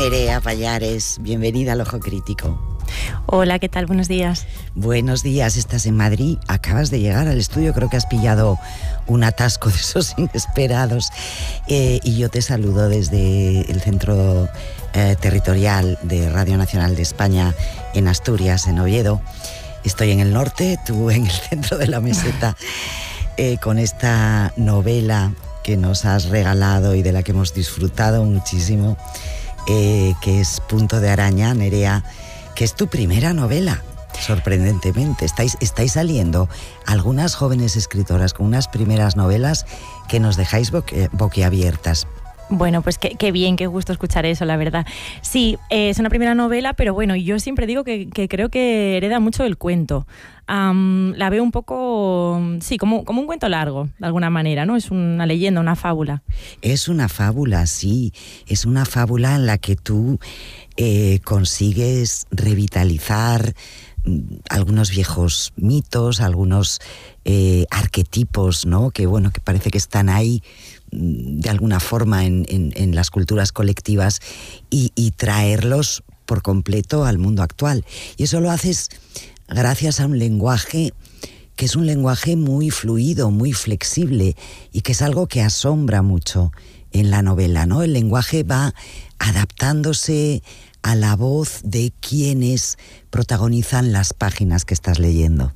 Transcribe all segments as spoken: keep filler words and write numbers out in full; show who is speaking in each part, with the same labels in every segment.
Speaker 1: Nerea Pallares, bienvenida al Ojo Crítico.
Speaker 2: Hola, ¿qué tal? Buenos días.
Speaker 1: Buenos días, estás en Madrid, acabas de llegar al estudio, creo que has pillado un atasco de esos inesperados, eh, y yo te saludo desde el centro eh, territorial de Radio Nacional de España en Asturias, en Oviedo. Estoy en el norte, tú en el centro de la meseta, eh, con esta novela que nos has regalado y de la que hemos disfrutado muchísimo, eh, que es Punto de Araña, Nerea, que es tu primera novela, sorprendentemente. Estáis, estáis saliendo algunas jóvenes escritoras con unas primeras novelas que nos dejáis boqui, boquiabiertas.
Speaker 2: Bueno, pues qué, qué bien, qué gusto escuchar eso, la verdad. Sí, eh, es una primera novela, pero bueno, yo siempre digo que, que creo que hereda mucho el cuento. Um, la veo un poco, sí, como, como un cuento largo, de alguna manera, ¿no? Es una leyenda, una fábula.
Speaker 1: Es una fábula, sí. Es una fábula en la que tú eh, consigues revitalizar algunos viejos mitos, algunos eh, arquetipos, ¿no? Que bueno, que parece que están ahí de alguna forma en, en, en las culturas colectivas y, y traerlos por completo al mundo actual. Y eso lo haces gracias a un lenguaje que es un lenguaje muy fluido, muy flexible, y que es algo que asombra mucho en la novela, ¿no? El lenguaje va adaptándose a la voz de quienes protagonizan las páginas que estás leyendo.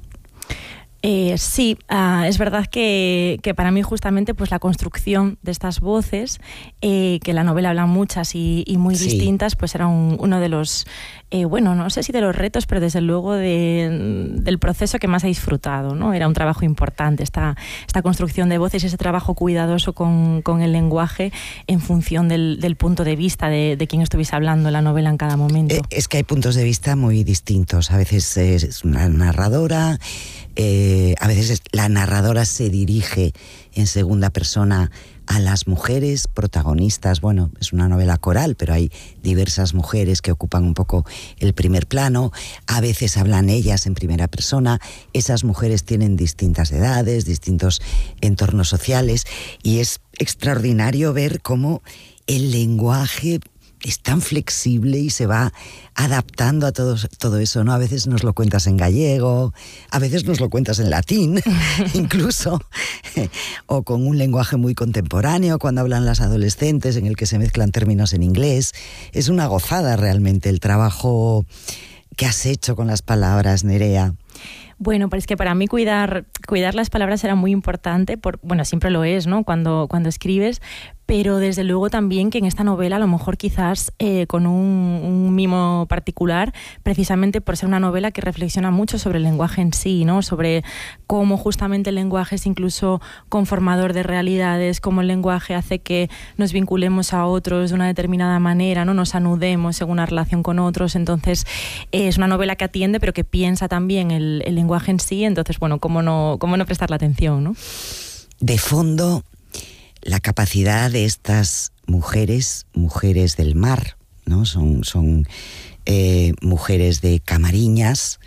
Speaker 2: Eh, sí, uh, es verdad que, que para mí justamente pues la construcción de estas voces, eh, que la novela habla muchas y, y muy sí. distintas, pues era un, uno de los, eh, bueno, no sé si de los retos, pero desde luego de, del proceso que más he disfrutado, ¿no? Era un trabajo importante, esta, esta construcción de voces, ese trabajo cuidadoso con, con el lenguaje en función del, del punto de vista de, de quien estuviese hablando en la novela en cada momento.
Speaker 1: Eh, es que hay puntos de vista muy distintos. A veces es una narradora, Eh, a veces la narradora se dirige en segunda persona a las mujeres protagonistas. Bueno, es una novela coral, pero hay diversas mujeres que ocupan un poco el primer plano. A veces hablan ellas en primera persona. Esas mujeres tienen distintas edades, distintos entornos sociales, y es extraordinario ver cómo el lenguaje es tan flexible y se va adaptando a todo, todo eso, ¿no? A veces nos lo cuentas en gallego, a veces nos lo cuentas en latín, incluso, o con un lenguaje muy contemporáneo, cuando hablan las adolescentes, en el que se mezclan términos en inglés. Es una gozada realmente el trabajo que has hecho con las palabras, Nerea.
Speaker 2: Bueno, pero es que para mí cuidar, cuidar las palabras era muy importante, por, bueno, siempre lo es, ¿no? Cuando, cuando escribes, pero desde luego también que en esta novela a lo mejor quizás eh, con un, un mimo particular, precisamente por ser una novela que reflexiona mucho sobre el lenguaje en sí, ¿no? Sobre cómo justamente el lenguaje es incluso conformador de realidades, cómo el lenguaje hace que nos vinculemos a otros de una determinada manera, ¿no? Nos anudemos según la relación con otros. Entonces eh, es una novela que atiende pero que piensa también el, el lenguaje en sí. Entonces, bueno, cómo no, cómo no prestarle atención, ¿no?
Speaker 1: De fondo, la capacidad de estas mujeres, mujeres del mar, ¿no? Son, son eh, mujeres de Camariñas,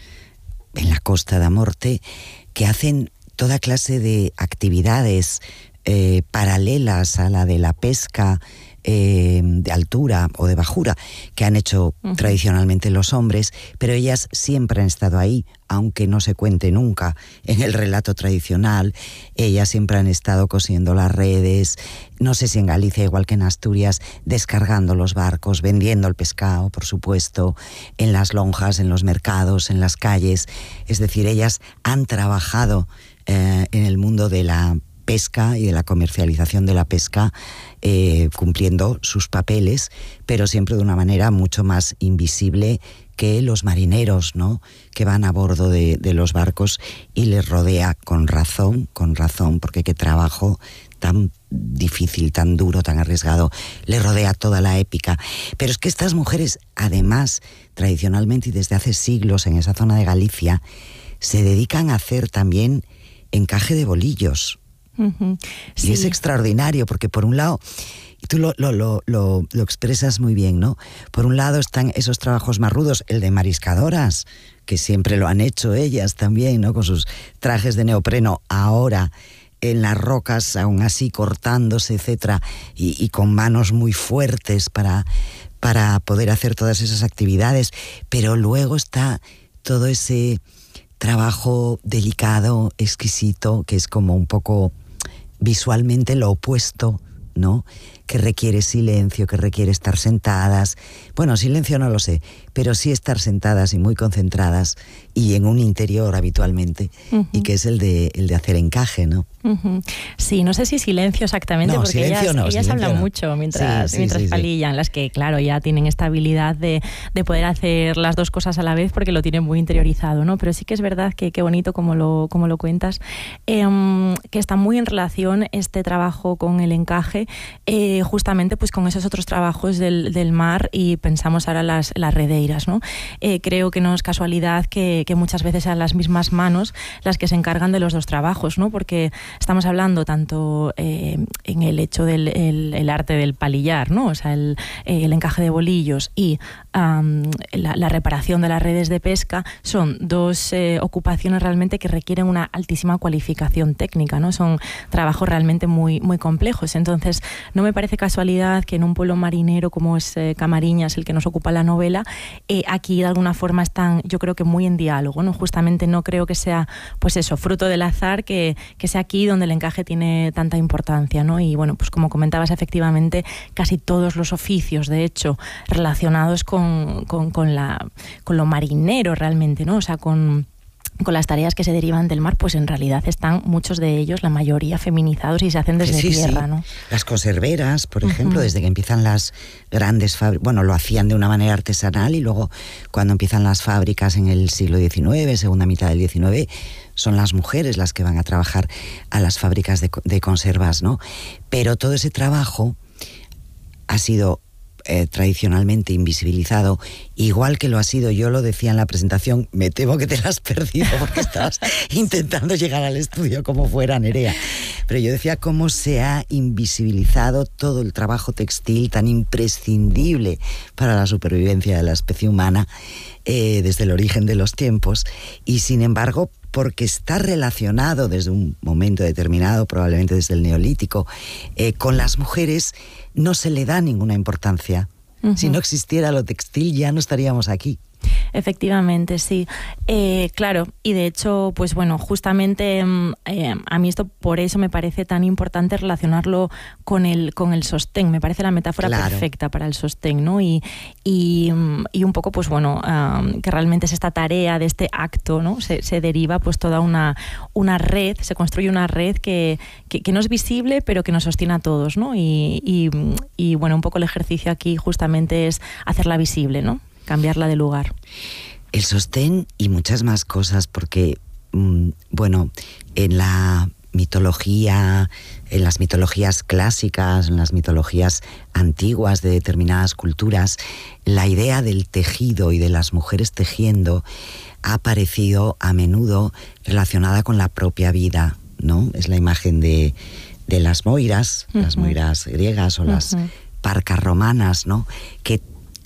Speaker 1: en la Costa da Morte, que hacen toda clase de actividades eh, paralelas a la de la pesca eh, de altura o de bajura, que han hecho uh-huh. tradicionalmente los hombres, pero ellas siempre han estado ahí, aunque no se cuente nunca en el relato tradicional. Ellas siempre han estado cosiendo las redes, no sé si en Galicia, igual que en Asturias, descargando los barcos, vendiendo el pescado, por supuesto, en las lonjas, en los mercados, en las calles. Es decir, ellas han trabajado eh, en el mundo de la pesca y de la comercialización de la pesca, eh, cumpliendo sus papeles, pero siempre de una manera mucho más invisible que los marineros, ¿no? Que van a bordo de, de los barcos, y les rodea con razón, con razón, porque qué trabajo tan difícil, tan duro, tan arriesgado, le rodea toda la épica. Pero es que estas mujeres, además, tradicionalmente y desde hace siglos en esa zona de Galicia, se dedican a hacer también encaje de bolillos. Uh-huh. Sí. Y es extraordinario, porque por un lado, y tú lo, lo, lo, lo, lo expresas muy bien, ¿no? Por un lado están esos trabajos más rudos, el de mariscadoras, que siempre lo han hecho ellas también, ¿no? Con sus trajes de neopreno, ahora en las rocas, aún así cortándose, etcétera, y, y con manos muy fuertes para, para poder hacer todas esas actividades, pero luego está todo ese trabajo delicado, exquisito, que es como un poco visualmente lo opuesto, ¿no? Que requiere silencio, que requiere estar sentadas. Bueno, silencio no lo sé, pero sí estar sentadas y muy concentradas y en un interior habitualmente, uh-huh. y que es el de, el de hacer encaje, ¿no?
Speaker 2: Uh-huh. Sí, no sé si silencio exactamente,
Speaker 1: no,
Speaker 2: porque ellas,
Speaker 1: no,
Speaker 2: ellas hablan
Speaker 1: no.
Speaker 2: mucho mientras,
Speaker 1: sí, sí,
Speaker 2: mientras
Speaker 1: sí,
Speaker 2: palillan,
Speaker 1: sí.
Speaker 2: las que, claro, ya tienen esta habilidad de, de poder hacer las dos cosas a la vez porque lo tienen muy interiorizado, ¿no? Pero sí que es verdad que qué bonito como lo, como lo cuentas, eh, que está muy en relación este trabajo con el encaje, eh, justamente pues con esos otros trabajos del, del mar, y pensamos ahora las, las redeiras, ¿no? Eh, creo que no es casualidad que, que muchas veces sean las mismas manos las que se encargan de los dos trabajos, ¿no? Porque estamos hablando tanto eh, en el hecho del el, el arte del palillar, ¿no? O sea, el, el encaje de bolillos y um, la, la reparación de las redes de pesca, son dos eh, ocupaciones realmente que requieren una altísima cualificación técnica, ¿no? Son trabajos realmente muy, muy complejos. Entonces, no me parece casualidad que en un pueblo marinero como es eh, Camariñas, el que nos ocupa la novela, eh, aquí de alguna forma están, yo creo que muy en diálogo, ¿no? Justamente no creo que sea, pues eso, fruto del azar, que, que sea aquí donde el encaje tiene tanta importancia, ¿no? Y bueno, pues como comentabas, efectivamente, casi todos los oficios, de hecho, relacionados con, con, con, la, con lo marinero realmente, ¿no? O sea, con... con las tareas que se derivan del mar, pues en realidad están muchos de ellos, la mayoría, feminizados y se hacen desde
Speaker 1: sí,
Speaker 2: tierra,
Speaker 1: sí.
Speaker 2: ¿no?
Speaker 1: Las conserveras, por
Speaker 2: Uh-huh.
Speaker 1: ejemplo, desde que empiezan las grandes fábricas, bueno, lo hacían de una manera artesanal y luego cuando empiezan las fábricas en el siglo diecinueve, segunda mitad del diecinueve, son las mujeres las que van a trabajar a las fábricas de, de conservas, ¿no? Pero todo ese trabajo ha sido Eh, tradicionalmente invisibilizado, igual que lo ha sido, yo lo decía en la presentación, me temo que te la has perdido porque estabas intentando llegar al estudio como fuera, Nerea, pero yo decía cómo se ha invisibilizado todo el trabajo textil tan imprescindible para la supervivencia de la especie humana eh, desde el origen de los tiempos, y sin embargo, porque está relacionado desde un momento determinado, probablemente desde el Neolítico, eh, con las mujeres, no se le da ninguna importancia. Uh-huh. Si no existiera lo textil, ya no estaríamos aquí.
Speaker 2: Efectivamente, sí. Eh, claro, y de hecho, pues bueno, justamente eh, a mí esto por eso me parece tan importante relacionarlo con el, con el sostén. Me parece la metáfora claro. perfecta para el sostén, ¿no? Y, y, y un poco, pues bueno, um, que realmente es esta tarea de este acto, ¿no? Se, se deriva pues toda una, una red, se construye una red que, que, que no es visible, pero que nos sostiene a todos, ¿no? Y, y, y bueno, un poco el ejercicio aquí justamente es hacerla visible, ¿no? Cambiarla de lugar.
Speaker 1: El sostén y muchas más cosas, porque, mmm, bueno, en la mitología, en las mitologías clásicas, en las mitologías antiguas de determinadas culturas, la idea del tejido y de las mujeres tejiendo ha aparecido a menudo relacionada con la propia vida, ¿no? Es la imagen de, de las moiras, uh-huh. las moiras griegas o uh-huh. las parcas romanas, ¿no? Que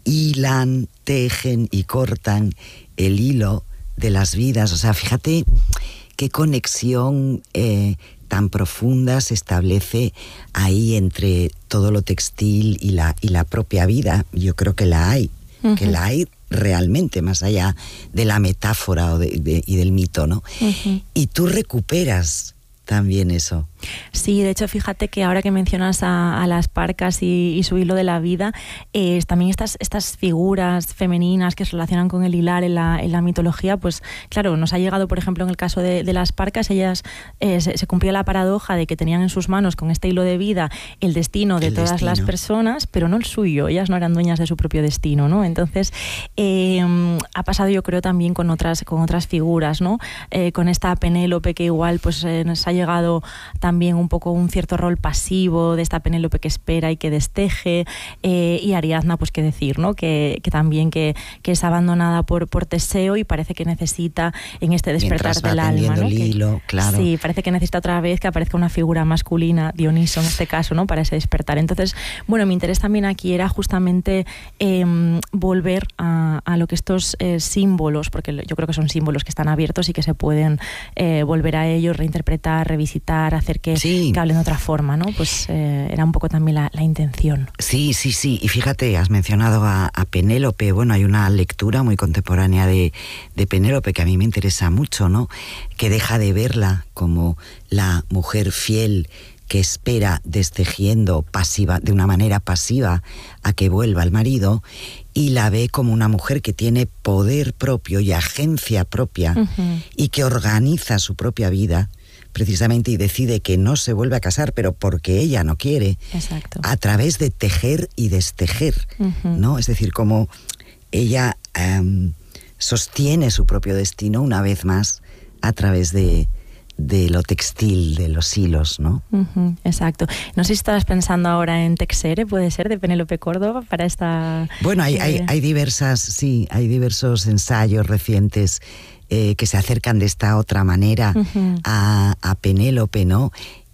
Speaker 1: hilan, tejen y cortan el hilo de las vidas. O sea, fíjate qué conexión eh, tan profunda se establece ahí entre todo lo textil y la, y la propia vida. Yo creo que la hay, uh-huh. que la hay realmente, más allá de la metáfora o de, de, y del mito, ¿no? Uh-huh. Y tú recuperas también eso.
Speaker 2: Sí, de hecho, fíjate que ahora que mencionas a, a las parcas y, y su hilo de la vida, eh, también estas, estas figuras femeninas que se relacionan con el hilar en la, en la mitología, pues claro, nos ha llegado, por ejemplo, en el caso de, de las parcas, ellas eh, se, se cumplió la paradoja de que tenían en sus manos con este hilo de vida el destino de el todas destino. las personas, pero no el suyo. Ellas no eran dueñas de su propio destino, ¿no? Entonces, eh, ha pasado, yo creo, también con otras, con otras figuras, ¿no? Eh, con esta Penélope que igual pues eh, nos ha llegado también también un poco un cierto rol pasivo de esta Penélope que espera y que desteje, eh, y Ariadna, pues qué decir, ¿no? Que, que también que, que es abandonada por, por Teseo y parece que necesita en este despertar del alma, ¿no?
Speaker 1: El hilo,
Speaker 2: que,
Speaker 1: claro.
Speaker 2: Sí, parece que necesita otra vez que aparezca una figura masculina, Dioniso en este caso, ¿no? Para ese despertar. Entonces, bueno, mi interés también aquí era justamente eh, volver a, a lo que estos eh, símbolos, porque yo creo que son símbolos que están abiertos y que se pueden eh, volver a ellos, reinterpretar reinterpretar, revisitar, hacer que,
Speaker 1: sí.
Speaker 2: que hablen de otra forma, ¿no? Pues eh, era un poco también la, la intención.
Speaker 1: Sí, sí, sí. Y fíjate, has mencionado a, a Penélope. Bueno, hay una lectura muy contemporánea de, de Penélope que a mí me interesa mucho, ¿no? Que deja de verla como la mujer fiel que espera destejiendo pasiva, de una manera pasiva a que vuelva el marido, y la ve como una mujer que tiene poder propio y agencia propia, uh-huh. y que organiza su propia vida precisamente y decide que no se vuelve a casar, pero porque ella no quiere.
Speaker 2: Exacto.
Speaker 1: A través de tejer y destejer, uh-huh. ¿no? Es decir, como ella um, sostiene su propio destino una vez más a través de de lo textil, de los hilos, ¿no?
Speaker 2: Uh-huh, exacto. No sé si estabas pensando ahora en Texere, puede ser, de Penélope Córdoba, para esta...
Speaker 1: Bueno, hay, hay, hay diversas, sí, hay diversos ensayos recientes eh, que se acercan de esta otra manera uh-huh. a, a Penélope, ¿no?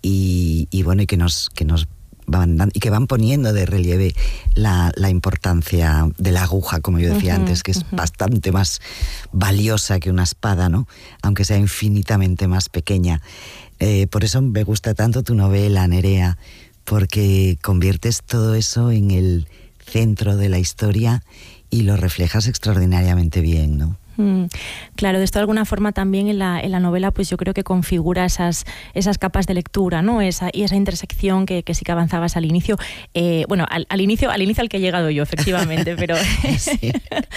Speaker 1: Y, y bueno, y que nos, que nos van dando, y que van poniendo de relieve la, la importancia de la aguja, como yo decía uh-huh, antes, que es uh-huh. bastante más valiosa que una espada, ¿no? Aunque sea infinitamente más pequeña. Eh, por eso me gusta tanto tu novela, Nerea, porque conviertes todo eso en el centro de la historia y lo reflejas extraordinariamente bien, ¿no?
Speaker 2: Claro, de esto de alguna forma también en la, en la novela pues yo creo que configura esas, esas capas de lectura, ¿no? Esa, y esa intersección que, que sí que avanzabas al inicio. Eh, bueno, al, al inicio al inicio al que he llegado yo, efectivamente, pero sí.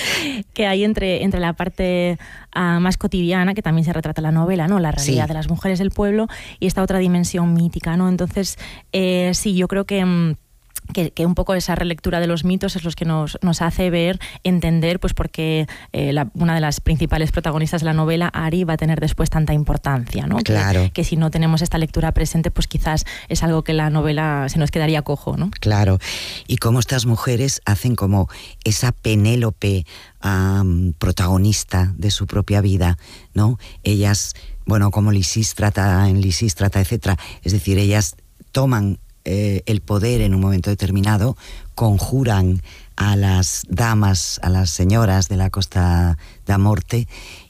Speaker 2: que hay entre, entre la parte uh, más cotidiana, que también se retrata en la novela, ¿no? La realidad sí. de las mujeres del pueblo, y esta otra dimensión mítica, ¿no? Entonces, eh, sí, yo creo que... Um, Que, que un poco esa relectura de los mitos es lo que nos, nos hace ver, entender, pues por qué eh, la, una de las principales protagonistas de la novela, Ari, va a tener después tanta importancia, ¿no?
Speaker 1: Claro.
Speaker 2: Que, que si no tenemos esta lectura presente, pues quizás es algo que la novela se nos quedaría cojo, ¿no?
Speaker 1: Claro. Y cómo estas mujeres hacen como esa Penélope um, protagonista de su propia vida, ¿no? Ellas, bueno, como Lisístrata, en Lisístrata, etcétera. Es decir, ellas toman Eh, el poder en un momento determinado, conjuran a las damas, a las señoras de la Costa da Morte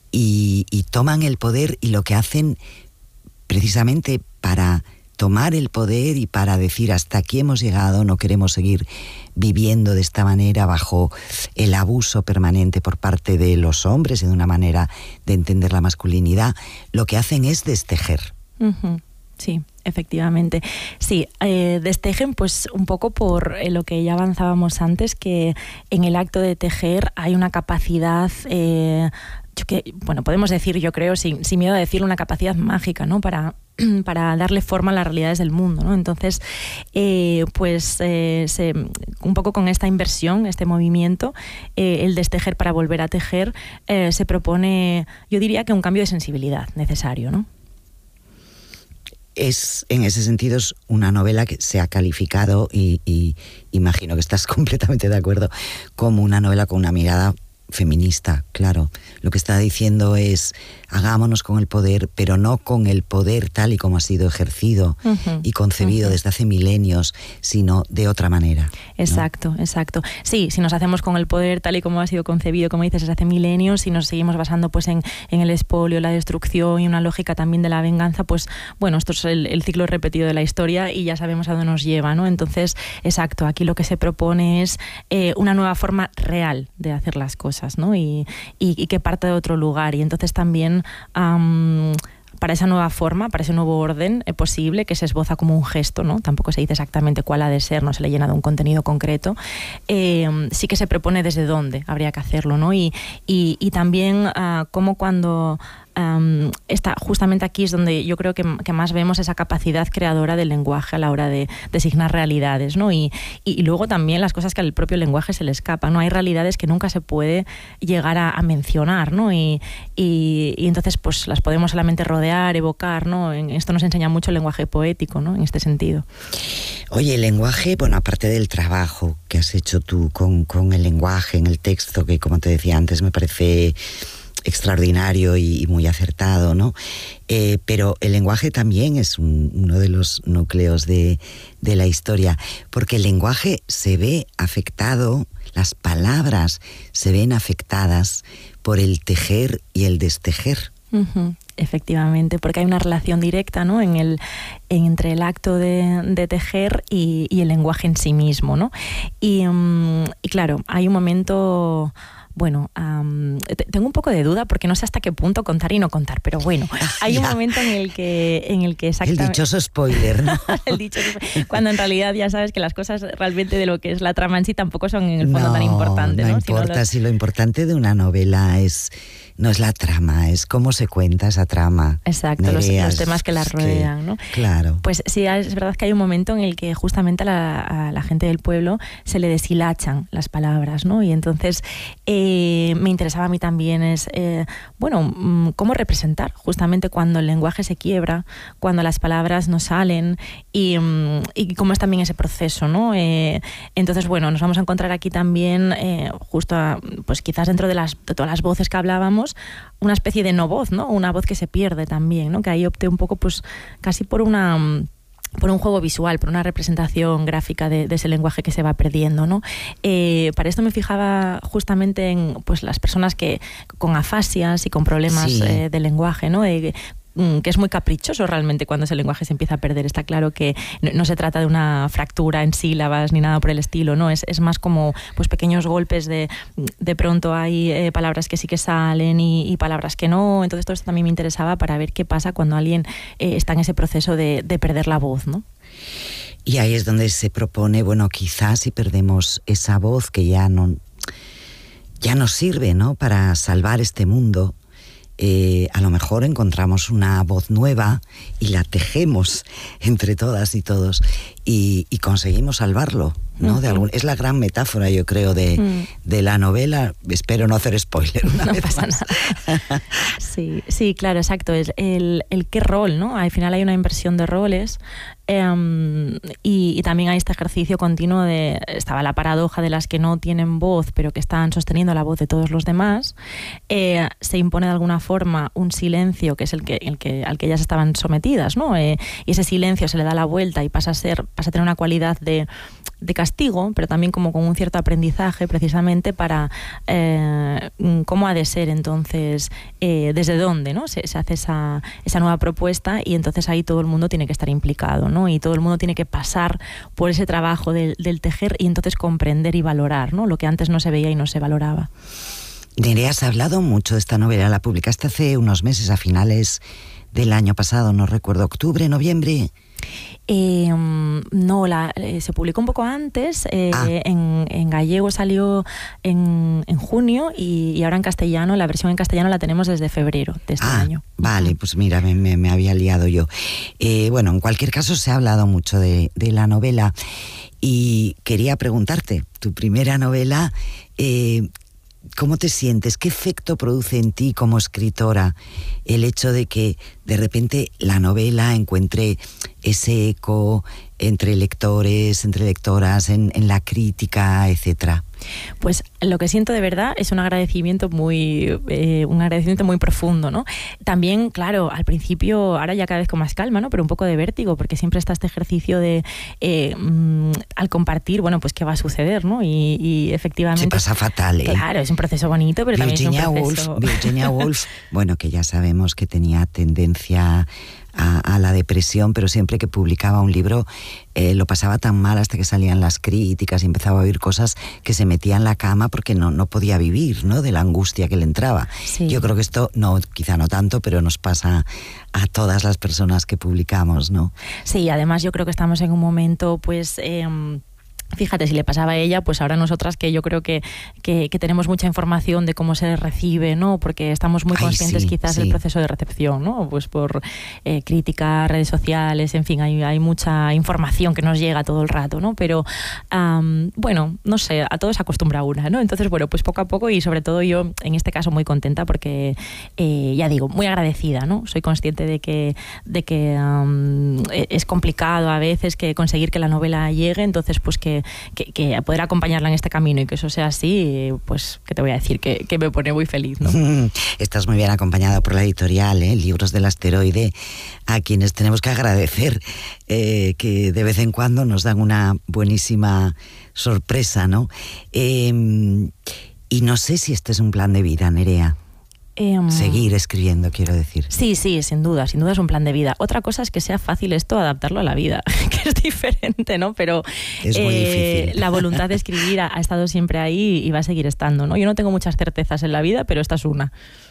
Speaker 1: y, y toman el poder, y lo que hacen precisamente para tomar el poder y para decir hasta aquí hemos llegado, no queremos seguir viviendo de esta manera bajo el abuso permanente por parte de los hombres y de una manera de entender la masculinidad, lo que hacen es destejer.
Speaker 2: Uh-huh. Sí, efectivamente. Sí, eh, destejen pues un poco por eh, lo que ya avanzábamos antes, que en el acto de tejer hay una capacidad, eh, que, bueno, podemos decir, yo creo, sin, sin miedo a decirlo, una capacidad mágica, ¿no? Para, para darle forma a las realidades del mundo, ¿no? Entonces, eh, pues eh, se, un poco con esta inversión, este movimiento, eh, el destejer para volver a tejer, eh, se propone, yo diría que un cambio de sensibilidad necesario, ¿no?
Speaker 1: Es, en ese sentido, es una novela que se ha calificado, y, y imagino que estás completamente de acuerdo, como una novela con una mirada feminista, claro. Lo que está diciendo es, hagámonos con el poder, pero no con el poder tal y como ha sido ejercido uh-huh, y concebido uh-huh. desde hace milenios, sino de otra manera, ¿no?
Speaker 2: Exacto, exacto. Sí, si nos hacemos con el poder tal y como ha sido concebido, como dices, desde hace milenios, y nos seguimos basando pues en, en el expolio, la destrucción y una lógica también de la venganza, pues bueno, esto es el, el ciclo repetido de la historia y ya sabemos a dónde nos lleva, ¿no? Entonces, exacto, aquí lo que se propone es eh, una nueva forma real de hacer las cosas, ¿no? Y, y, y que parte de otro lugar, y entonces también um, para esa nueva forma, para ese nuevo orden eh, posible, que se esboza como un gesto, ¿no? Tampoco se dice exactamente cuál ha de ser, no se le llena de un contenido concreto, eh, sí que se propone desde dónde habría que hacerlo, ¿no? Y, y, y también uh, como cuando Um, está justamente aquí es donde yo creo que, que más vemos esa capacidad creadora del lenguaje a la hora de designar realidades, ¿no? Y, y, y luego también las cosas que al propio lenguaje se le escapan, ¿no? Hay realidades que nunca se puede llegar a, a mencionar, ¿no? Y, y, y entonces pues las podemos solamente rodear, evocar, ¿no? En esto nos enseña mucho el lenguaje poético, ¿no? En este sentido.
Speaker 1: Oye, el lenguaje, bueno, aparte del trabajo que has hecho tú con, con el lenguaje en el texto, que como te decía antes me parece extraordinario y, y muy acertado, ¿no? Eh, pero el lenguaje también es un, uno de los núcleos de, de la historia, porque el lenguaje se ve afectado, las palabras se ven afectadas por el tejer y el destejer.
Speaker 2: Uh-huh. efectivamente, porque hay una relación directa, ¿no?, en el, en, entre el acto de, de tejer y, y el lenguaje en sí mismo, ¿no? Y, um, y claro, hay un momento... Bueno, um, tengo un poco de duda porque no sé hasta qué punto contar y no contar, pero bueno, hay un momento en el que, en el que exactamente...
Speaker 1: El dichoso spoiler, ¿no?
Speaker 2: El dichoso spoiler, cuando en realidad ya sabes que las cosas realmente de lo que es la trama en sí tampoco son en el fondo
Speaker 1: no,
Speaker 2: tan importantes, ¿no?
Speaker 1: No importa,
Speaker 2: los...
Speaker 1: si lo importante de una novela es... No es la trama, es cómo se cuenta esa trama.
Speaker 2: Exacto, los, los temas que la rodean, que, ¿no?
Speaker 1: Claro.
Speaker 2: Pues sí, es verdad que hay un momento en el que justamente a la, a la gente del pueblo se le deshilachan las palabras, ¿no? Y entonces eh, me interesaba a mí también es, eh, bueno, cómo representar justamente cuando el lenguaje se quiebra, cuando las palabras no salen y, y cómo es también ese proceso, ¿no? Eh, entonces, bueno, nos vamos a encontrar aquí también, eh, justo, a, pues quizás dentro de, las, de todas las voces que hablábamos, una especie de no voz, ¿no? Una voz que se pierde también, ¿no? Que ahí opté un poco, pues, casi por una... por un juego visual, por una representación gráfica de, de ese lenguaje que se va perdiendo, ¿no? Eh, para esto me fijaba justamente en, pues, las personas que con afasias y con problemas sí. eh, de lenguaje, ¿no? Eh, que es muy caprichoso realmente cuando ese lenguaje se empieza a perder. Está claro que no, no se trata de una fractura en sílabas ni nada por el estilo, ¿no? Es, es más como pues pequeños golpes de de pronto hay eh, palabras que sí que salen y, y palabras que no. Entonces todo esto también me interesaba para ver qué pasa cuando alguien eh, está en ese proceso de, de perder la voz, ¿no?
Speaker 1: Y ahí es donde se propone, bueno, quizás si perdemos esa voz que ya no, ya no sirve, ¿no?, para salvar este mundo, Eh, a lo mejor encontramos una voz nueva y la tejemos entre todas y todos y, y conseguimos salvarlo, ¿no? Uh-huh. De algún, es la gran metáfora, yo creo, de, uh-huh. de la novela. Espero no hacer spoiler una
Speaker 2: no
Speaker 1: vez
Speaker 2: pasa
Speaker 1: más.
Speaker 2: Nada. Sí, sí, claro, exacto. Es el, el qué rol, ¿no? Al final hay una inversión de roles eh, y, y también hay este ejercicio continuo de... Estaba la paradoja de las que no tienen voz, pero que están sosteniendo la voz de todos los demás. Eh, se impone de alguna forma un silencio, que es el que, el que al que ellas estaban sometidas, ¿no? Eh, y ese silencio se le da la vuelta y pasa a ser, pasa a tener una cualidad de, de castigo, pero también como con un cierto aprendizaje, precisamente para eh, cómo ha de ser entonces, eh, desde dónde, ¿no? Se, se hace esa, esa nueva propuesta y entonces ahí todo el mundo tiene que estar implicado, ¿no? Y todo el mundo tiene que pasar por ese trabajo del, del tejer y entonces comprender y valorar, ¿no? Lo que antes no se veía y no se valoraba.
Speaker 1: Nerea, has hablado mucho de esta novela, la publicaste hace unos meses, a finales del año pasado, no recuerdo, octubre, noviembre.
Speaker 2: Eh, no, la, eh, se publicó un poco antes, eh, ah. en, en gallego salió en, en junio y, y ahora en castellano, la versión en castellano la tenemos desde febrero de este
Speaker 1: ah,
Speaker 2: año.
Speaker 1: Vale, pues mira, me, me, me había liado yo. Eh, bueno, en cualquier caso se ha hablado mucho de, de la novela y quería preguntarte, tu primera novela, eh, ¿cómo te sientes? ¿Qué efecto produce en ti como escritora el hecho de que de repente la novela encuentre ese eco entre lectores, entre lectoras, en, en la crítica, etcétera?
Speaker 2: Pues lo que siento de verdad es un agradecimiento muy eh, un agradecimiento muy profundo, ¿no? También, claro, al principio, ahora ya cada vez con más calma, ¿no? Pero un poco de vértigo, porque siempre está este ejercicio de eh, mmm, al compartir, bueno, pues qué va a suceder, ¿no? Y, y efectivamente...
Speaker 1: Se pasa fatal, ¿eh?
Speaker 2: Claro, es un proceso bonito, pero
Speaker 1: Virginia
Speaker 2: también es un proceso...
Speaker 1: Woolf, Virginia Woolf, bueno, que ya sabemos que tenía tendencia a, a la depresión, pero siempre que publicaba un libro eh, lo pasaba tan mal hasta que salían las críticas y empezaba a oír cosas que se metía en la cama porque no, no podía vivir, ¿no? De la angustia que le entraba.
Speaker 2: Sí.
Speaker 1: Yo creo que esto, no, quizá no tanto, pero nos pasa a todas las personas que publicamos, ¿no?
Speaker 2: Sí, además yo creo que estamos en un momento, pues... Eh, Fíjate, si le pasaba a ella, pues ahora nosotras que yo creo que, que, que tenemos mucha información de cómo se recibe, ¿no? Porque estamos muy conscientes Ay, sí, quizás sí. del proceso de recepción, ¿no? Pues por eh, críticas, redes sociales, en fin, hay, hay mucha información que nos llega todo el rato, ¿no? Pero, um, bueno, no sé, a todos se acostumbra una, ¿no? Entonces, bueno, pues poco a poco y sobre todo yo, en este caso, muy contenta porque, eh, ya digo, muy agradecida, ¿no? Soy consciente de que, de que um, es complicado a veces que conseguir que la novela llegue, entonces, pues que Que, que poder acompañarla en este camino y que eso sea así, pues, ¿qué te voy a decir? Que, que me pone muy feliz, ¿no?
Speaker 1: Estás muy bien acompañada por la editorial, ¿eh? Libros del Asteroide, a quienes tenemos que agradecer eh, que de vez en cuando nos dan una buenísima sorpresa, ¿no? Eh, y no sé si este es un plan de vida, Nerea.
Speaker 2: Eh,
Speaker 1: Seguir escribiendo, quiero decir.
Speaker 2: Sí, sí, sin duda, sin duda es un plan de vida. Otra cosa es que sea fácil esto, adaptarlo a la vida, que es diferente, ¿no? Pero
Speaker 1: es muy
Speaker 2: eh,
Speaker 1: difícil.
Speaker 2: La voluntad de escribir ha, ha estado siempre ahí y va a seguir estando, ¿no? Yo no tengo muchas certezas en la vida, pero esta es una.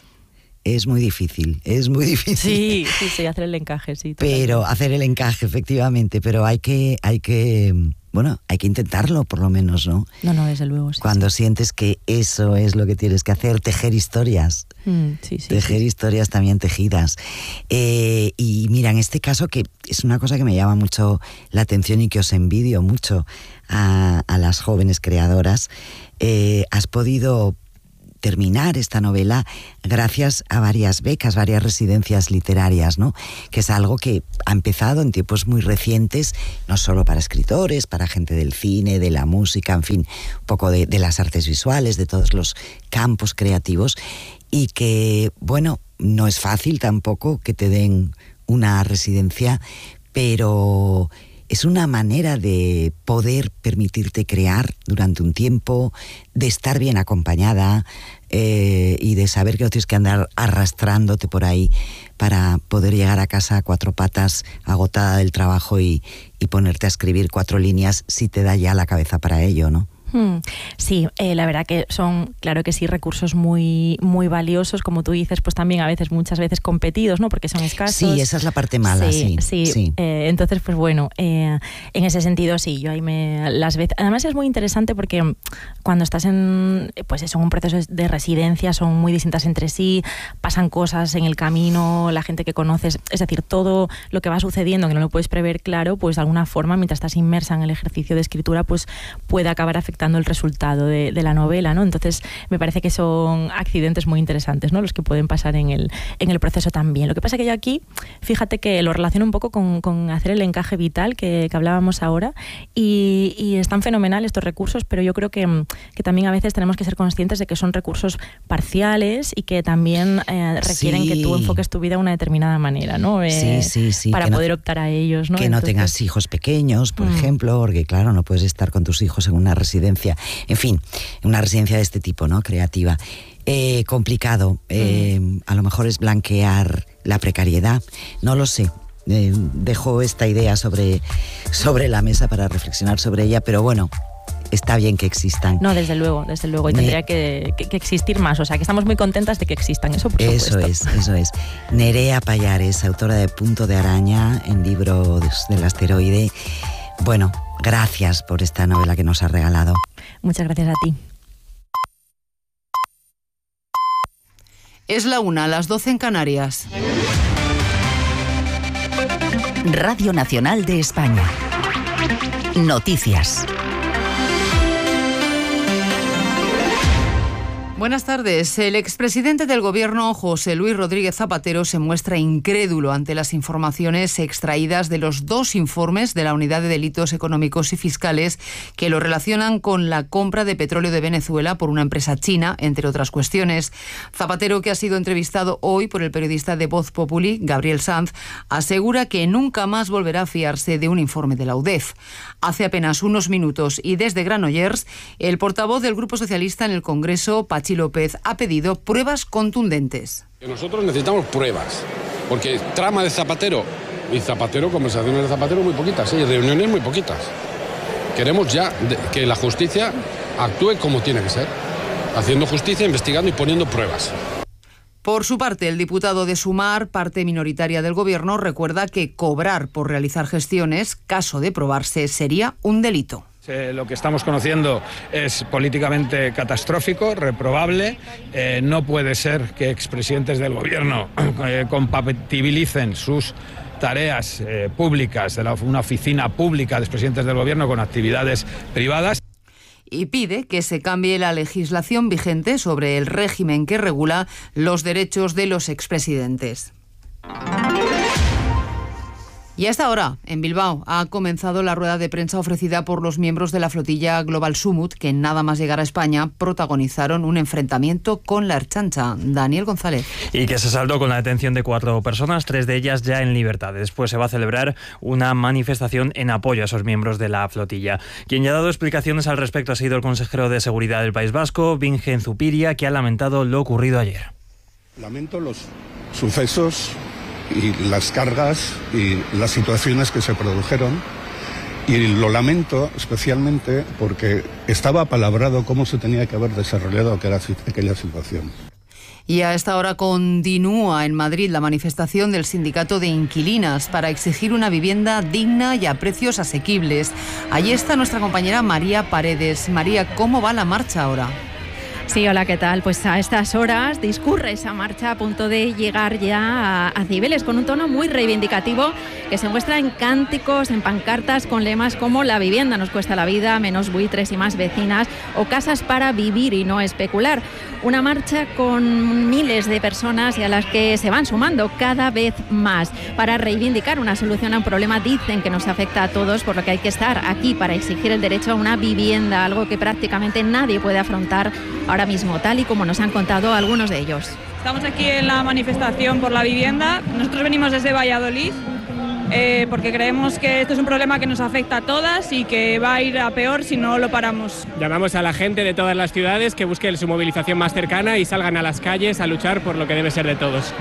Speaker 1: Es muy difícil, es muy difícil.
Speaker 2: Sí, sí, sí, hacer el encaje, sí.
Speaker 1: Pero
Speaker 2: totalmente.
Speaker 1: hacer el encaje, efectivamente, pero hay que, hay que, bueno, hay que intentarlo por lo menos, ¿no?
Speaker 2: No, no, desde luego. Sí,
Speaker 1: Cuando
Speaker 2: sí.
Speaker 1: sientes que eso es lo que tienes que hacer, tejer historias.
Speaker 2: Mm, sí, sí,
Speaker 1: tejer
Speaker 2: sí.
Speaker 1: historias también tejidas. Eh, y mira, en este caso, que es una cosa que me llama mucho la atención y que os envidio mucho a, a las jóvenes creadoras, eh, has podido terminar esta novela gracias a varias becas, varias residencias literarias, ¿no? Que es algo que ha empezado en tiempos muy recientes, no solo para escritores, para gente del cine, de la música, en fin, un poco de, de las artes visuales, de todos los campos creativos, y que, bueno, no es fácil tampoco que te den una residencia, pero es una manera de poder permitirte crear durante un tiempo, de estar bien acompañada eh, y de saber que no tienes que andar arrastrándote por ahí para poder llegar a casa a cuatro patas, agotada del trabajo y, y ponerte a escribir cuatro líneas si te da ya la cabeza para ello, ¿no?
Speaker 2: Sí, eh, la verdad que son, claro que sí, recursos muy, muy valiosos, como tú dices, pues también a veces, muchas veces competidos, ¿no? Porque son escasos.
Speaker 1: Sí, esa es la parte mala, sí.
Speaker 2: Sí, sí.
Speaker 1: sí.
Speaker 2: Eh, entonces, pues bueno, eh, en ese sentido sí, yo ahí me las veces. Además es muy interesante porque cuando estás en, pues eso, en un proceso de residencia, son muy distintas entre sí, pasan cosas en el camino, la gente que conoces, es decir, todo lo que va sucediendo, que no lo puedes prever, claro, pues de alguna forma, mientras estás inmersa en el ejercicio de escritura, pues puede acabar afectando el resultado de, de la novela, ¿no? Entonces me parece que son accidentes muy interesantes, ¿no? Los que pueden pasar en el, en el proceso también. Lo que pasa que yo aquí, fíjate que lo relaciono un poco con, con hacer el encaje vital que, que hablábamos ahora y, y están fenomenal estos recursos, pero yo creo que, que también a veces tenemos que ser conscientes de que son recursos parciales y que también eh, requieren
Speaker 1: sí.
Speaker 2: que tú enfoques tu vida de una determinada manera, ¿no? Eh,
Speaker 1: sí, sí, sí.
Speaker 2: Para
Speaker 1: que
Speaker 2: poder
Speaker 1: no,
Speaker 2: optar a ellos, ¿no?
Speaker 1: Que
Speaker 2: Entonces,
Speaker 1: no tengas hijos pequeños, por
Speaker 2: mm.
Speaker 1: ejemplo, porque claro, no puedes estar con tus hijos en una residencia. En fin, una residencia de este tipo, ¿no? Creativa. Eh, complicado. Eh, mm. A lo mejor es blanquear la precariedad. No lo sé. Eh, dejo esta idea sobre, sobre la mesa para reflexionar sobre ella, pero bueno, está bien que existan.
Speaker 2: No, desde luego, desde luego. Y tendría que, que, que existir más. O sea, que estamos muy contentas de que existan. Eso, por
Speaker 1: Eso
Speaker 2: supuesto.
Speaker 1: es, eso es. Nerea Pallares, autora de Punto de Araña, en libro del asteroide. Bueno, gracias por esta novela que nos has regalado.
Speaker 2: Muchas gracias a ti.
Speaker 3: Es la una, a las doce en Canarias.
Speaker 4: Radio Nacional de España. Noticias.
Speaker 3: Buenas tardes. El expresidente del Gobierno, José Luis Rodríguez Zapatero, se muestra incrédulo ante las informaciones extraídas de los dos informes de la Unidad de Delitos Económicos y Fiscales que lo relacionan con la compra de petróleo de Venezuela por una empresa china, entre otras cuestiones. Zapatero, que ha sido entrevistado hoy por el periodista de Voz Populi, Gabriel Sanz, asegura que nunca más volverá a fiarse de un informe de la U D E F. Hace apenas unos minutos y desde Granollers, el portavoz del Grupo Socialista en el Congreso, Pachi López, ha pedido pruebas contundentes.
Speaker 5: Nosotros necesitamos pruebas, porque trama de Zapatero y Zapatero, conversaciones de Zapatero muy poquitas, sí, reuniones muy poquitas. Queremos ya que la justicia actúe como tiene que ser, haciendo justicia, investigando y poniendo pruebas.
Speaker 3: Por su parte, el diputado de Sumar, parte minoritaria del Gobierno, recuerda que cobrar por realizar gestiones, caso de probarse, sería un delito.
Speaker 6: Eh, lo que estamos conociendo es políticamente catastrófico, reprobable. Eh, no puede ser que expresidentes del Gobierno eh, compatibilicen sus tareas eh, públicas de la, una oficina pública de expresidentes del Gobierno con actividades privadas.
Speaker 3: Y pide que se cambie la legislación vigente sobre el régimen que regula los derechos de los expresidentes. Y a esta hora, en Bilbao, ha comenzado la rueda de prensa ofrecida por los miembros de la flotilla Global Sumut, que nada más llegar a España protagonizaron un enfrentamiento con la Ertzaintza. Daniel González.
Speaker 7: Y que se saldó con la detención de cuatro personas, tres de ellas ya en libertad. Después se va a celebrar una manifestación en apoyo a esos miembros de la flotilla. Quien ya ha dado explicaciones al respecto ha sido el consejero de Seguridad del País Vasco, Bingen Zupiria, que ha lamentado lo ocurrido ayer.
Speaker 8: Lamento los sucesos y las cargas y las situaciones que se produjeron, y lo lamento especialmente porque estaba apalabrado cómo se tenía que haber desarrollado aquella, aquella situación.
Speaker 3: Y a esta hora continúa en Madrid la manifestación del sindicato de inquilinas para exigir una vivienda digna y a precios asequibles. Allí está nuestra compañera María Paredes. María, ¿cómo va la marcha ahora?
Speaker 9: Sí, hola, ¿qué tal? Pues a estas horas discurre esa marcha a punto de llegar ya a, a Cibeles con un tono muy reivindicativo que se muestra en cánticos, en pancartas con lemas como la vivienda nos cuesta la vida, menos buitres y más vecinas, o casas para vivir y no especular. Una marcha con miles de personas y a las que se van sumando cada vez más para reivindicar una solución a un problema, dicen que nos afecta a todos, por lo que hay que estar aquí para exigir el derecho a una vivienda, algo que prácticamente nadie puede afrontar ahora mismo, tal y como nos han contado algunos de ellos.
Speaker 10: Estamos aquí en la manifestación por la vivienda. Nosotros venimos desde Valladolid eh, porque creemos que esto es un problema que nos afecta a todas y que va a ir a peor si no lo paramos.
Speaker 11: Llamamos a la gente de todas las ciudades que busquen su movilización más cercana y salgan a las calles a luchar por lo que debe ser de todos.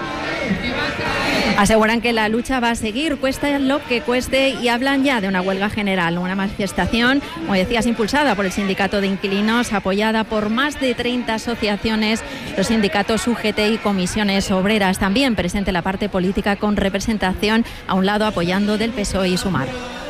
Speaker 9: Aseguran que la lucha va a seguir, cuesta lo que cueste, y hablan ya de una huelga general, una manifestación, como decías, impulsada por el sindicato de inquilinos, apoyada por más de treinta asociaciones, los sindicatos U G T y comisiones obreras. También presente la parte política con representación a un lado apoyando del P S O E y Sumar.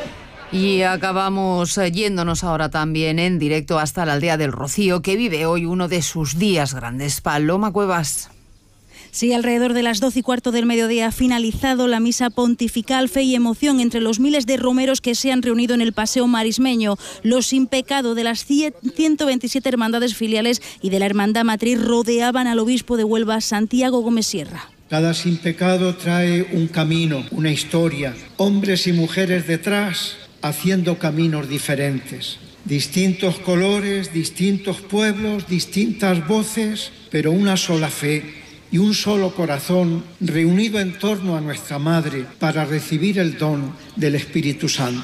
Speaker 3: Y acabamos yéndonos ahora también en directo hasta la aldea del Rocío, que vive hoy uno de sus días grandes. Paloma Cuevas.
Speaker 12: Sí, alrededor de las doce y cuarto del mediodía ha finalizado la misa pontifical. Fe y emoción entre los miles de romeros que se han reunido en el Paseo Marismeño. Los sin pecado de las ciento veintisiete hermandades filiales y de la Hermandad Matriz rodeaban al obispo de Huelva, Santiago Gómez Sierra.
Speaker 13: Cada sin pecado trae un camino, una historia, hombres y mujeres detrás haciendo caminos diferentes. Distintos colores, distintos pueblos, distintas voces, pero una sola fe y un solo corazón reunido en torno a nuestra Madre para recibir el don del Espíritu Santo.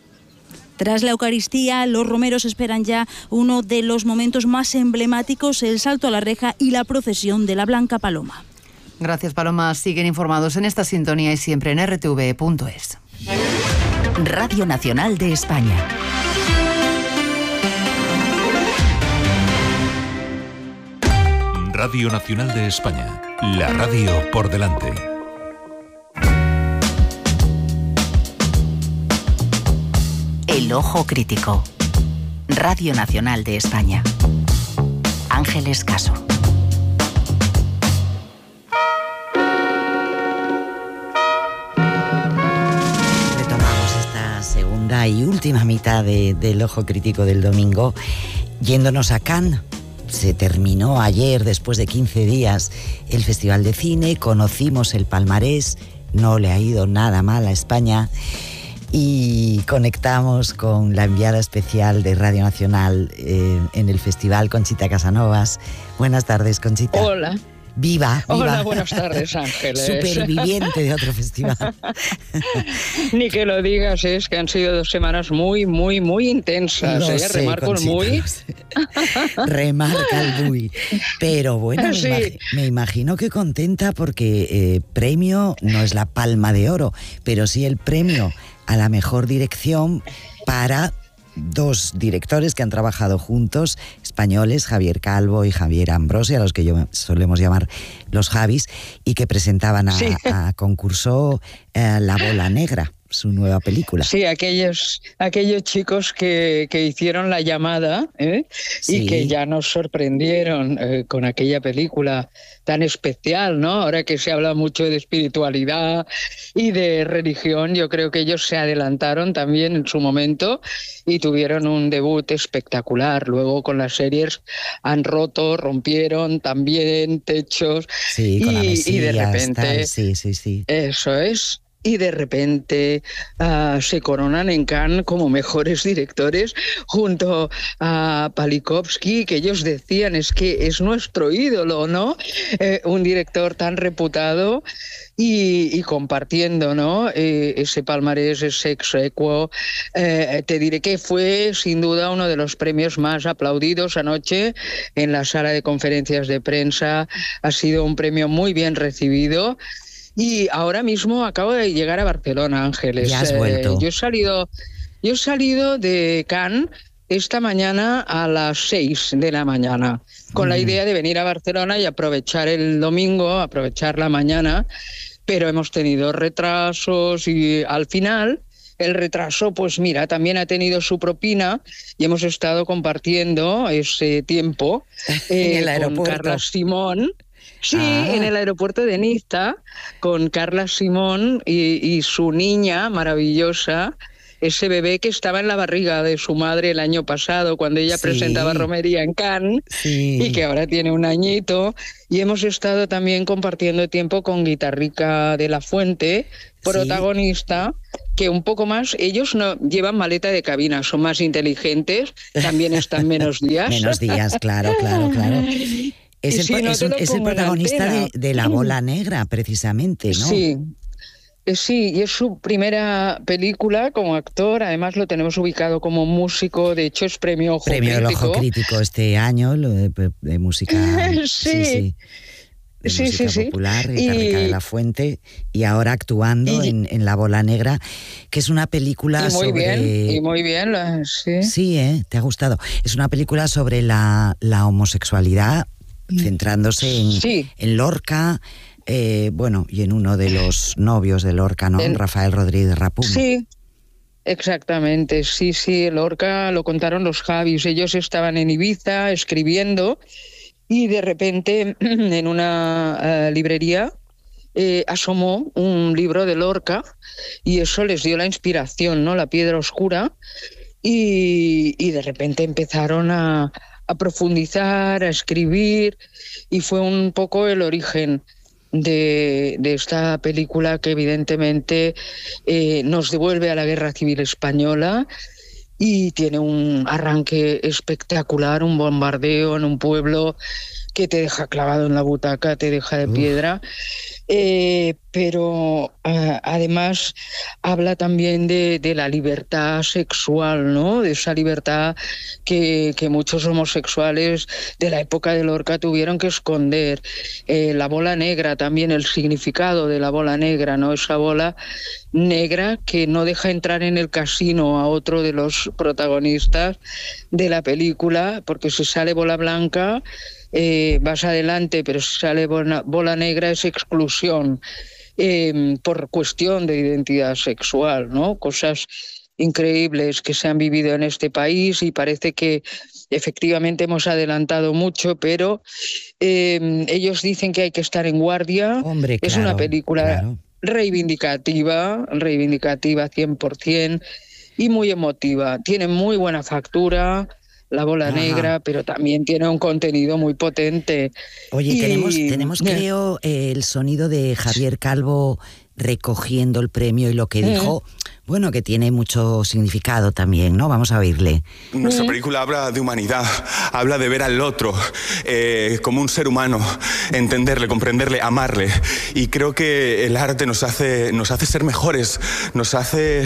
Speaker 12: Tras la Eucaristía, los romeros esperan ya uno de los momentos más emblemáticos, el salto a la reja y la procesión de la Blanca Paloma.
Speaker 3: Gracias, Paloma. Siguen informados en esta sintonía y siempre en R T V punto es.
Speaker 4: Radio Nacional de España.
Speaker 14: Radio Nacional de España, la radio por delante.
Speaker 4: El ojo crítico. Radio Nacional de España. Ángeles Caso.
Speaker 1: Retomamos esta segunda y última mitad de, del ojo crítico del domingo, yéndonos a Cannes. Se terminó ayer, después de quince días, el Festival de Cine, conocimos el palmarés, no le ha ido nada mal a España, y conectamos con la enviada especial de Radio Nacional eh, en el festival, Conchita Casanovas. Buenas tardes, Conchita.
Speaker 15: Hola.
Speaker 1: Viva, viva.
Speaker 15: Hola, buenas tardes, Ángeles.
Speaker 1: Superviviente de otro festival.
Speaker 15: Ni que lo digas, es que han sido dos semanas muy, muy, muy intensas.
Speaker 1: No
Speaker 15: ¿eh?
Speaker 1: sé,
Speaker 15: Remarco el muy.
Speaker 1: Remarca el muy. Pero bueno,
Speaker 15: Sí.
Speaker 1: me, imag- me imagino que contenta porque eh, premio no es la Palma de Oro, pero sí el premio a la mejor dirección para dos directores que han trabajado juntos, españoles, Javier Calvo y Javier Ambrosi, a los que yo solemos llamar los Javis, y que presentaban a,
Speaker 15: Sí.
Speaker 1: a concurso eh, La Bola Negra, su nueva película.
Speaker 15: Sí, aquellos, aquellos chicos que, que hicieron La Llamada, ¿eh?
Speaker 1: Sí.
Speaker 15: Y que ya nos sorprendieron eh, con aquella película tan especial, ¿no? Ahora que se habla mucho de espiritualidad y de religión, yo creo que ellos se adelantaron también en su momento y tuvieron un debut espectacular. Luego con las series han roto, rompieron también techos
Speaker 1: Sí, con la
Speaker 15: y, y de
Speaker 1: Mesías,
Speaker 15: repente...
Speaker 1: tal, sí, sí, sí.
Speaker 15: Eso es. y de repente uh, se coronan en Cannes como mejores directores junto a Palikovsky, que ellos decían es que es nuestro ídolo, ¿no? Eh, un director tan reputado y, y compartiendo, ¿no? Eh, ese palmarés, ese ex aequo. Eh, te diré que fue sin duda uno de los premios más aplaudidos anoche en la sala de conferencias de prensa. Ha sido un premio muy bien recibido. Y ahora mismo acabo de llegar a Barcelona, Ángeles.
Speaker 1: Ya has vuelto.
Speaker 15: Eh, yo he salido, yo he salido de Cannes esta mañana a las seis de la mañana, con mm. la idea de venir a Barcelona y aprovechar el domingo, aprovechar la mañana, pero hemos tenido retrasos y al final el retraso, pues mira, también ha tenido su propina y hemos estado compartiendo ese tiempo eh,
Speaker 1: en el aeropuerto.
Speaker 15: Con Carla Simón. Sí, ah. en el aeropuerto de Niza, con Carla Simón y, y su niña maravillosa, ese bebé que estaba en la barriga de su madre el año pasado, cuando ella sí. presentaba Romería en Cannes, sí. y que ahora tiene un añito. Y hemos estado también compartiendo tiempo con Guitarrica de la Fuente, protagonista, sí. que un poco más, ellos no llevan maleta de cabina, son más inteligentes, también están menos días.
Speaker 1: Menos días, claro, claro, claro. Es el,
Speaker 15: si no
Speaker 1: es, un, es el protagonista de, de La Bola Negra, precisamente, ¿no?
Speaker 15: Sí, sí, y es su primera película como actor. Además lo tenemos ubicado como músico. De hecho es premio Ojo
Speaker 1: premio
Speaker 15: Crítico.
Speaker 1: Premio Ojo Crítico este año, lo de, de música...
Speaker 15: sí,
Speaker 1: sí, sí. De
Speaker 15: sí,
Speaker 1: música
Speaker 15: sí,
Speaker 1: popular,
Speaker 15: sí.
Speaker 1: Guitarrica
Speaker 15: Y...
Speaker 1: de la Fuente, y ahora actuando y... en, en La Bola Negra, que es una película
Speaker 15: y muy
Speaker 1: sobre...
Speaker 15: Bien, y muy bien, sí.
Speaker 1: Sí, ¿eh? ¿Te ha gustado? Es una película sobre la, la homosexualidad, centrándose en,
Speaker 15: sí.
Speaker 1: en Lorca, eh, bueno, y en uno de los novios de Lorca, ¿no? En... Rafael Rodríguez Rapum.
Speaker 15: Sí, exactamente, sí, sí, Lorca lo contaron los Javis. Ellos estaban en Ibiza escribiendo y de repente en una uh, librería eh, asomó un libro de Lorca y eso les dio la inspiración, ¿no? La Piedra Oscura, y, y de repente empezaron a a profundizar, a escribir, y fue un poco el origen de, de esta película que evidentemente eh, nos devuelve a la Guerra Civil Española y tiene un arranque espectacular, un bombardeo en un pueblo que te deja clavado en la butaca, te deja de piedra. Eh, pero uh, además habla también de, de la libertad sexual, ¿no? De esa libertad que, que muchos homosexuales de la época de Lorca tuvieron que esconder. Eh, la bola negra, también el significado de la bola negra, ¿no? Esa bola negra que no deja entrar en el casino a otro de los protagonistas de la película, porque si sale bola blanca Eh, vas adelante, pero si sale bola, bola negra es exclusión eh, por cuestión de identidad sexual, ¿no? Cosas increíbles que se han vivido en este país y parece que efectivamente hemos adelantado mucho, pero eh, ellos dicen que hay que estar en guardia.
Speaker 1: Hombre,
Speaker 15: es
Speaker 1: claro,
Speaker 15: una película
Speaker 1: claro.
Speaker 15: reivindicativa, reivindicativa cien por ciento y muy emotiva. Tiene muy buena factura, La Bola Ajá. Negra, pero también tiene un contenido muy potente.
Speaker 1: Oye,
Speaker 15: y...
Speaker 1: tenemos, tenemos creo, eh, el sonido de Javier Calvo recogiendo el premio y lo que dijo, mm. bueno, que tiene mucho significado también, ¿no? Vamos a oírle.
Speaker 16: Nuestra película habla de humanidad, habla de ver al otro eh, como un ser humano, entenderle, comprenderle, amarle. Y creo que el arte nos hace, nos hace ser mejores, nos hace,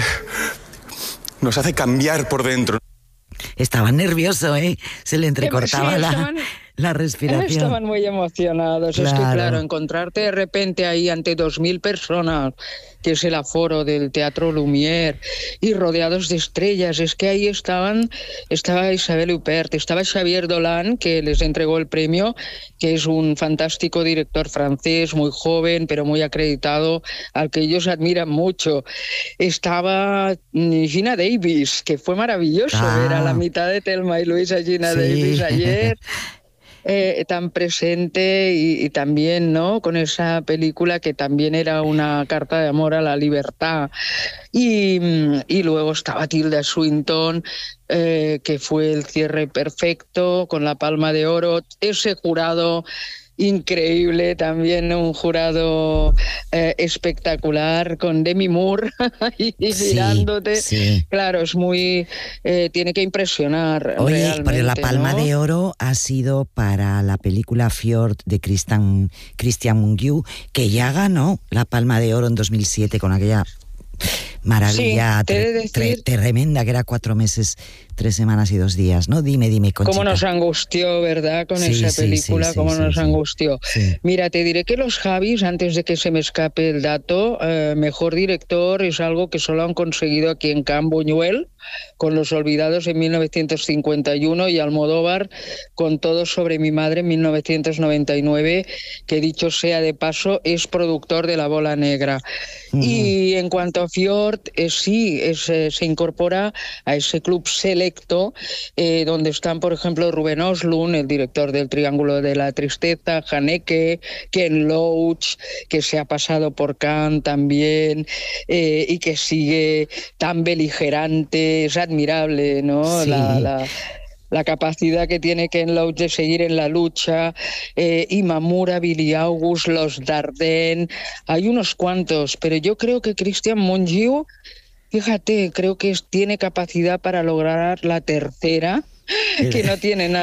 Speaker 16: nos hace cambiar por dentro.
Speaker 1: Estaba nervioso, ¿eh? Se le entrecortaba
Speaker 15: sí,
Speaker 1: la,
Speaker 15: estaban,
Speaker 1: la respiración.
Speaker 15: Estaban muy emocionados.
Speaker 1: Claro.
Speaker 15: Es que, claro, encontrarte de repente ahí ante dos mil personas, que es el aforo del Teatro Lumière, y rodeados de estrellas, es que ahí estaban, estaba Isabel Huppert, estaba Xavier Dolan, que les entregó el premio, que es un fantástico director francés, muy joven, pero muy acreditado, al que ellos admiran mucho. Estaba Gina Davis, que fue maravilloso ah. ver a la mitad de Thelma y Luis a Gina sí. Davis ayer. Eh, tan presente y, y también, ¿no?, con esa película que también era una carta de amor a la libertad. Y, y luego estaba Tilda Swinton, eh, que fue el cierre perfecto, con la Palma de Oro. Ese jurado increíble, también un jurado eh, espectacular con Demi Moore y
Speaker 1: Sí,
Speaker 15: mirándote.
Speaker 1: sí.
Speaker 15: Claro, es muy... eh, tiene que impresionar.
Speaker 1: Oye,
Speaker 15: realmente,
Speaker 1: pero la Palma
Speaker 15: ¿no?
Speaker 1: de Oro ha sido para la película Fjord de Christian, Christian Mungiu, que ya ganó la Palma de Oro en dos mil siete con aquella maravilla
Speaker 15: Sí, te he de
Speaker 1: tre- tre-
Speaker 15: decir-
Speaker 1: tremenda, que era cuatro meses, tres semanas y dos días, ¿no? Dime, dime, Conchita.
Speaker 15: Cómo nos angustió, ¿verdad? Con
Speaker 1: Sí,
Speaker 15: esa
Speaker 1: sí,
Speaker 15: película,
Speaker 1: sí, sí,
Speaker 15: cómo
Speaker 1: sí,
Speaker 15: nos
Speaker 1: sí.
Speaker 15: angustió.
Speaker 1: Sí.
Speaker 15: Mira, te diré que los Javis, antes de que se me escape el dato, eh, mejor director es algo que solo han conseguido aquí en Can Buñuel, con Los Olvidados en mil novecientos cincuenta y uno, y Almodóvar con Todo sobre mi madre en mil novecientos noventa y nueve, que dicho sea de paso, es productor de La Bola Negra. Y en cuanto a Fjord, eh, sí, es, eh, se incorpora a ese club selecto eh, donde están, por ejemplo, Ruben Östlund, el director del Triángulo de la Tristeza, Haneke, Ken Loach, que se ha pasado por Cannes también, eh, y que sigue tan beligerante, es admirable, ¿no?
Speaker 1: Sí.
Speaker 15: La, la, la capacidad que tiene Ken Loach de seguir en la lucha, eh, Imamura, Billy August, los Dardenne, hay unos cuantos, pero yo creo que Christian Mungiu, fíjate, creo que es- tiene capacidad para lograr la tercera, que no tiene nada.